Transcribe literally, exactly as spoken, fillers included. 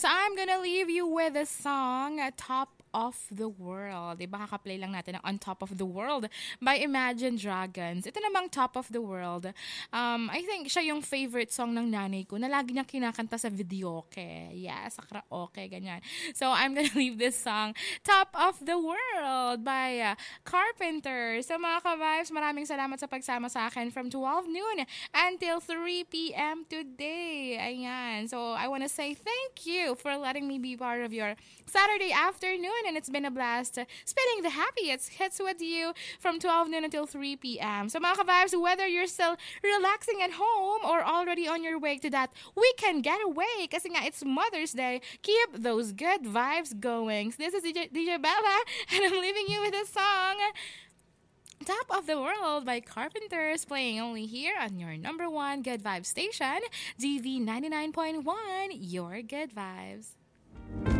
vibes, I'm gonna leave you with a song, uh, Top of the World. Diba, kaka-play lang natin ng On Top of the World by Imagine Dragons. Ito namang Top of the World. Um, I think siya yung favorite song ng nanay ko na lagi niyang kinakanta sa videoke. Yeah, sa karaoke, ganyan. So, I'm gonna leave this song, Top of the World by uh, Carpenter. So, mga ka-vibes, maraming salamat sa pagsama sa akin from twelve noon until three p.m. today. Ayan. So, I wanna say thank you for letting me be part of your Saturday afternoon, and it's been a blast uh, spinning the happiest hits with you from twelve noon until three p.m. So mga ka-vibes, whether you're still relaxing at home or already on your way to that weekend getaway, kasi nga it's Mother's Day, keep those good vibes going. So this is D J, D J Bella, and I'm leaving you with a song, Top of the World by Carpenters, playing only here on your number one good vibes station, D V ninety-nine point one, your good vibes.